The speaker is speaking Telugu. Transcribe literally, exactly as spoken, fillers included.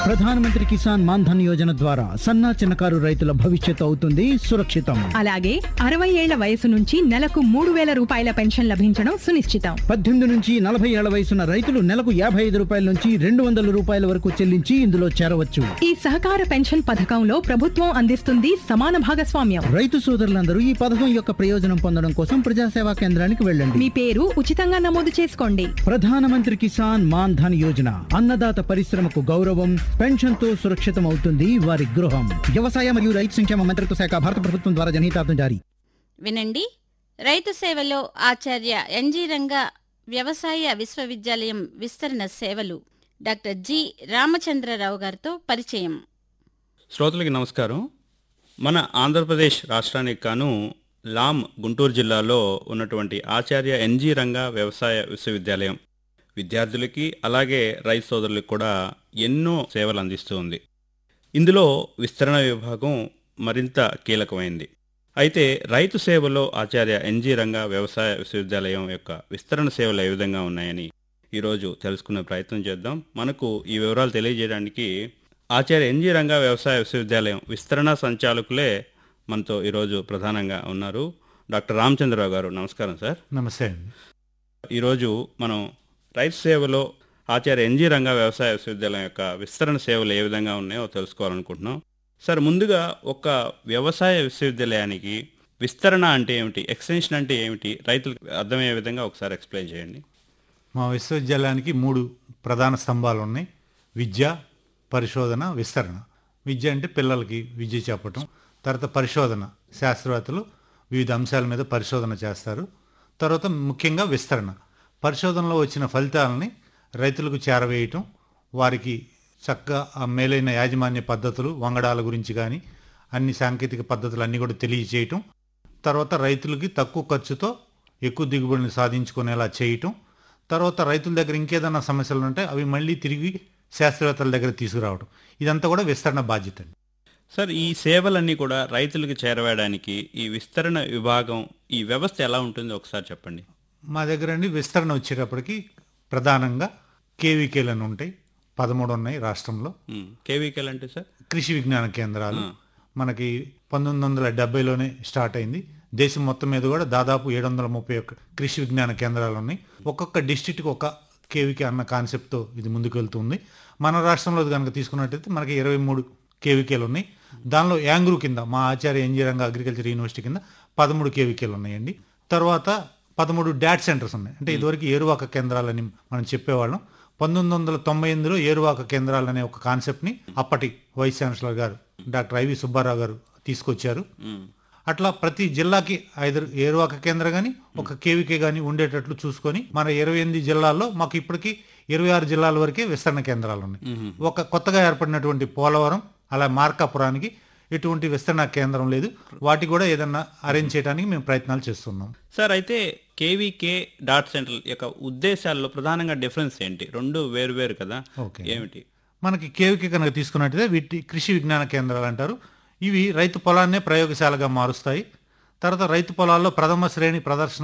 ప్రధానమంత్రి కిసాన్ మాన్ ధన్ యోజన ద్వారా సన్నా చిన్నకారు రైతుల భవిష్యత్తు అవుతుంది సురక్షితం. అలాగే అరవై ఏళ్ల వయసు నుంచి నెలకు మూడు వేల రూపాయల పెన్షన్ లభించడం సునిశ్చితం. పద్దెనిమిది నుంచి నలభై ఏళ్ల వయసున్న రైతులు నెలకు యాభై ఐదు రూపాయల నుంచి రెండు వందల రూపాయల వరకు చెల్లించి ఇందులో చేరవచ్చు. ఈ సహకార పెన్షన్ పథకంలో ప్రభుత్వం అందిస్తుంది సమాన భాగస్వామ్యం. రైతు సోదరులందరూ ఈ పథకం యొక్క ప్రయోజనం పొందడం కోసం ప్రజాసేవా కేంద్రానికి వెళ్ళండి. మీ పేరు ఉచితంగా నమోదు చేసుకోండి. ప్రధానమంత్రి కిసాన్ మాన్ ధన్ యోజన అన్నదాత పరిశ్రమకు గౌరవం, పెన్షన్ తో సురక్షితం అవుతుంది వారి గృహం. వ్యవసాయ మరియు రైతు సంక్షేమ మంత్రిత్వ శాఖ, భారత ప్రభుత్వం ద్వారా జనహితార్థం జారీ. వినండి, రైతు సేవలో ఆచార్య ఎన్జీ రంగా వ్యవసాయ విశ్వవిద్యాలయం విస్తరణ సేవలు డాక్టర్ జి రామచంద్రరావు గారితో పరిచయం. శ్రోతలకి నమస్కారం. మన ఆంధ్రప్రదేశ్ రాష్ట్రానికి కాను లామ్ గుంటూరు జిల్లాలో ఉన్నటువంటి ఆచార్య ఎన్జీ రంగా వ్యవసాయ విశ్వవిద్యాలయం విద్యార్థులకి అలాగే రైతు సోదరులకు కూడా ఎన్నో సేవలు అందిస్తూ ఉంది. ఇందులో విస్తరణ విభాగం మరింత కీలకమైంది. అయితే రైతు సేవలో ఆచార్య ఎన్జీ రంగా వ్యవసాయ విశ్వవిద్యాలయం యొక్క విస్తరణ సేవలు ఏ విధంగా ఉన్నాయని ఈరోజు తెలుసుకునే ప్రయత్నం చేద్దాం. మనకు ఈ వివరాలు తెలియజేయడానికి ఆచార్య ఎన్జీ రంగా వ్యవసాయ విశ్వవిద్యాలయం విస్తరణ సంచాలకులే మనతో ఈరోజు ప్రధానంగా ఉన్నారు. డాక్టర్ రామచంద్రరావు గారు, నమస్కారం సార్. నమస్తే అండి. ఈరోజు మనం రైతు సేవలో ఆచార్య ఎన్జీ రంగా వ్యవసాయ విశ్వవిద్యాలయం యొక్క విస్తరణ సేవలు ఏ విధంగా ఉన్నాయో తెలుసుకోవాలనుకుంటున్నాం. సార్, ముందుగా ఒక వ్యవసాయ విశ్వవిద్యాలయానికి విస్తరణ అంటే ఏమిటి, ఎక్స్టెన్షన్ అంటే ఏమిటి, రైతులకు అర్థమయ్యే విధంగా ఒకసారి ఎక్స్ప్లెయిన్ చేయండి. మా విశ్వవిద్యాలయానికి మూడు ప్రధాన స్తంభాలు ఉన్నాయి: విద్య, పరిశోధన, విస్తరణ. విద్య అంటే పిల్లలకి విద్య చెప్పటం. తర్వాత పరిశోధన, శాస్త్రవేత్తలు వివిధ అంశాల మీద పరిశోధన చేస్తారు. తర్వాత ముఖ్యంగా విస్తరణ, పరిశోధనలో వచ్చిన ఫలితాలని రైతులకు చేరవేయటం, వారికి చక్కగా ఆ మేలైన యాజమాన్య పద్ధతులు, వంగడాల గురించి కానీ అన్ని సాంకేతిక పద్ధతులు అన్నీ కూడా తెలియజేయటం. తర్వాత రైతులకి తక్కువ ఖర్చుతో ఎక్కువ దిగుబడిని సాధించుకునేలా చేయటం. తర్వాత రైతుల దగ్గర ఇంకేదన్నా సమస్యలు ఉంటే అవి మళ్ళీ తిరిగి శాస్త్రవేత్తల దగ్గర తీసుకురావడం. ఇదంతా కూడా విస్తరణ బాధ్యత అండి. సార్, ఈ సేవలన్నీ కూడా రైతులకు చేరవేయడానికి ఈ విస్తరణ విభాగం, ఈ వ్యవస్థ ఎలా ఉంటుందో ఒకసారి చెప్పండి. మా దగ్గర అండి విస్తరణ వచ్చేటప్పటికి ప్రధానంగా కేవీకేలు అని ఉంటాయి, పదమూడు ఉన్నాయి రాష్ట్రంలో. కేవీకేలు అంటే సార్ కృషి విజ్ఞాన కేంద్రాలు. మనకి పంతొమ్మిది వందల డెబ్బైలోనే స్టార్ట్ అయింది. దేశం మొత్తం మీద కూడా దాదాపు ఏడు వందల ముప్పై ఒక్క కృషి విజ్ఞాన కేంద్రాలు ఉన్నాయి. ఒక్కొక్క డిస్టిక్కి ఒక కేవీకే అన్న కాన్సెప్ట్తో ఇది ముందుకు వెళ్తుంది. మన రాష్ట్రంలో కనుక తీసుకున్నట్టయితే మనకి ఇరవై మూడు కేవీకేలు ఉన్నాయి. దానిలో యాంగ్రూ కింద మా ఆచార్య ఎన్జీ రంగా అగ్రికల్చర్ యూనివర్సిటీ కింద పదమూడు కేవీకేలు ఉన్నాయండి. తర్వాత పదమూడు డాట్ సెంటర్స్ ఉన్నాయి. అంటే ఇదివరకు ఏరువాక కేంద్రాలని మనం చెప్పేవాళ్ళం. పంతొమ్మిది వందల తొంభై ఎనిమిదిలో ఏరువాక కేంద్రాలు అనే ఒక కాన్సెప్ట్ని అప్పటి వైస్ ఛాన్సలర్ గారు డాక్టర్ ఐవి సుబ్బారావు గారు తీసుకొచ్చారు. అట్లా ప్రతి జిల్లాకి ఐదు ఏరువాక కేంద్రం కానీ ఒక కేవీకే కానీ ఉండేటట్లు చూసుకొని మన ఇరవై ఎనిమిది జిల్లాల్లో మాకు ఇప్పటికీ ఇరవై ఆరు జిల్లాల వరకే విస్తరణ కేంద్రాలు ఉన్నాయి. ఒక కొత్తగా ఏర్పడినటువంటి పోలవరం, అలా మార్కాపురానికి ఎటువంటి విస్తరణ కేంద్రం లేదు. వాటి కూడా ఏదన్నా అరేంజ్ చేయడానికి మేము ప్రయత్నాలు చేస్తున్నాం. సార్, అయితే కేవీకే డాట్ సెంటర్ యొక్క ఉద్దేశాల్లో ప్రధానంగా డిఫరెన్స్ ఏంటి? రెండు వేరు వేరు కదా, ఏమిటి? మనకి కేవీకే కనుక తీసుకున్నట్టయితే వీటి కృషి విజ్ఞాన కేంద్రాలు అంటారు. ఇవి రైతు పొలాన్నే ప్రయోగశాలగా మారుస్తాయి. తర్వాత రైతు పొలాల్లో ప్రథమ శ్రేణి ప్రదర్శన